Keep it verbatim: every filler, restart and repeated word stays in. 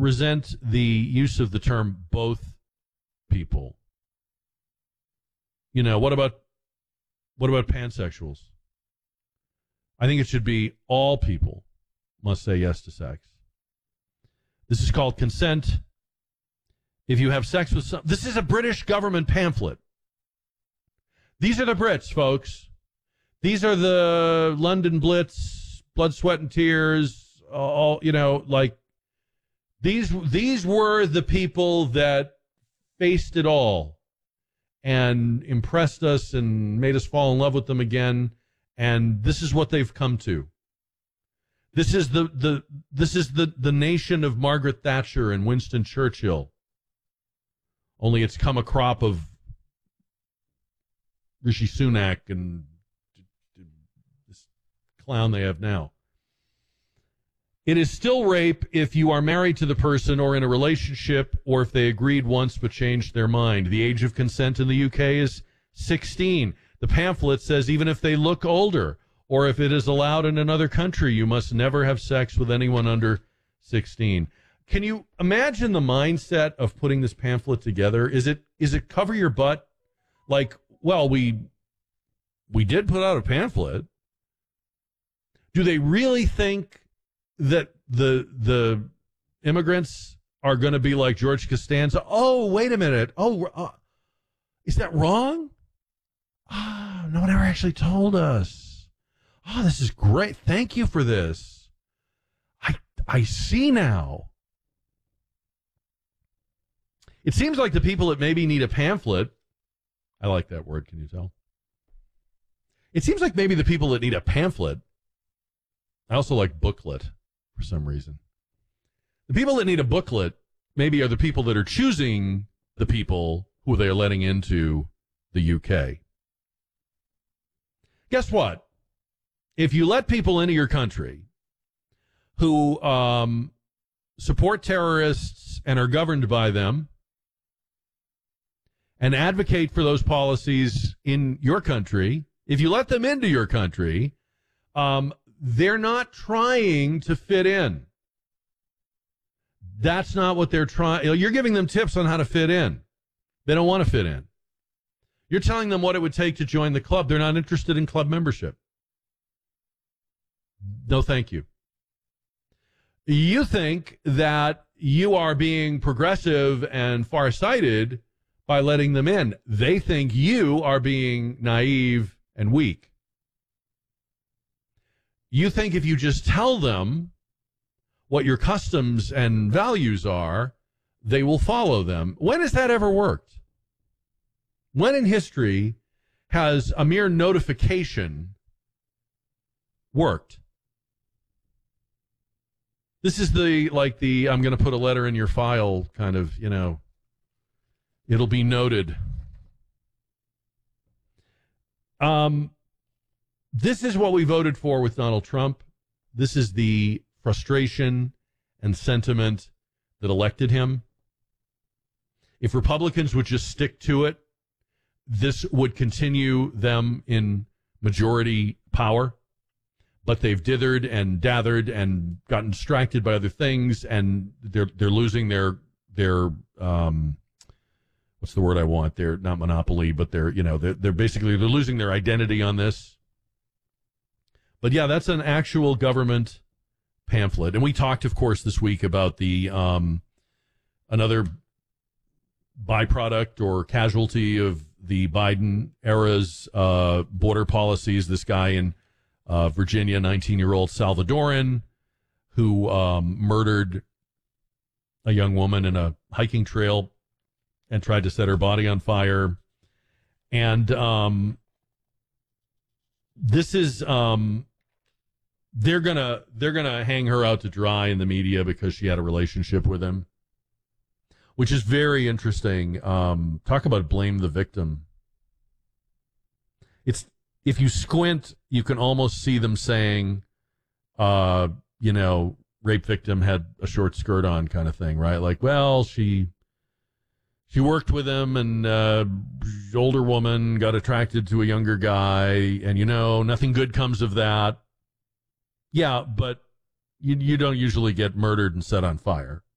resent the use of the term both people. You know, what about what about pansexuals? I think it should be all people must say yes to sex. This is called consent. If you have sex with some, this is a British government pamphlet. These are the Brits, folks. These are the London Blitz, blood, sweat, and tears. All, you know, like these. These were the people that faced it all and impressed us and made us fall in love with them again. And this is what they've come to. This is the the this is the the nation of Margaret Thatcher and Winston Churchill. Only it's come a crop of Rishi Sunak and this clown they have now. It is still rape if you are married to the person or in a relationship, or if they agreed once but changed their mind. The age of consent in the U K is sixteen. The pamphlet says even if they look older, or if it is allowed in another country, you must never have sex with anyone under sixteen. Can you imagine the mindset of putting this pamphlet together? Is it is it cover your butt? Like, well, we we did put out a pamphlet. Do they really think that the the immigrants are going to be like George Costanza? Oh, wait a minute. Oh, uh, is that wrong? Oh, no one ever actually told us. Oh, this is great. Thank you for this. I I see now. It seems like the people that maybe need a pamphlet, I like that word, can you tell? It seems like maybe the people that need a pamphlet, I also like booklet for some reason. The people that need a booklet maybe are the people that are choosing the people who they are letting into the U K. Guess what? If you let people into your country who um, support terrorists and are governed by them and advocate for those policies in your country, if you let them into your country, um, they're not trying to fit in. That's not what they're trying. You're giving them tips on how to fit in. They don't want to fit in. You're telling them what it would take to join the club. They're not interested in club membership. No, thank you. You think that you are being progressive and farsighted by letting them in. They think you are being naive and weak. You think if you just tell them what your customs and values are, they will follow them. When has that ever worked? When in history has a mere notification worked? This is the, like the, I'm going to put a letter in your file kind of, you know, it'll be noted. Um, this is what we voted for with Donald Trump. This is the frustration and sentiment that elected him. If Republicans would just stick to it, this would continue them in majority power. But they've dithered and dathered and gotten distracted by other things, and they're they're losing their their um, what's the word I want? They're not monopoly, but they're you know they're they're basically they're losing their identity on this. But yeah, that's an actual government pamphlet, and we talked, of course, this week about the um, another byproduct or casualty of the Biden era's uh, border policies. This guy in Uh, Virginia, nineteen-year-old Salvadoran, who um, murdered a young woman in a hiking trail and tried to set her body on fire. And um, this is um, they're gonna they're gonna hang her out to dry in the media because she had a relationship with him, which is very interesting. Um, talk about blame the victim. It's If you squint, you can almost see them saying, uh, you know, rape victim had a short skirt on kind of thing, right? Like, well, she she worked with him, and uh, older woman got attracted to a younger guy, and, you know, nothing good comes of that. Yeah, but you, you don't usually get murdered and set on fire.